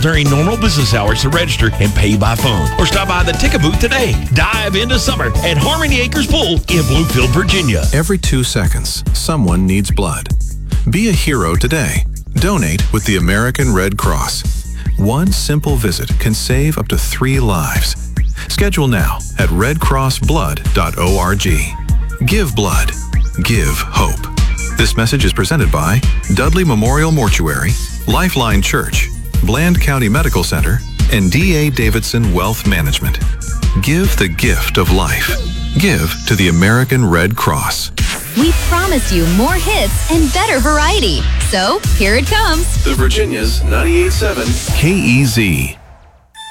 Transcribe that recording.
during normal business hours to register and pay by phone. Or stop by the ticket booth today. Dive into summer at Harmony Acres Pool in Bluefield, Virginia. Every 2 seconds, someone needs blood. Be a hero today. Donate with the American Red Cross. One simple visit can save up to 3 lives. Schedule now at redcrossblood.org. Give blood. Give hope. This message is presented by Dudley Memorial Mortuary, Lifeline Church, Bland County Medical Center, and D.A. Davidson Wealth Management. Give the gift of life. Give to the American Red Cross. We promise you more hits and better variety. So, here it comes. The Virginia's 98.7 KEZ.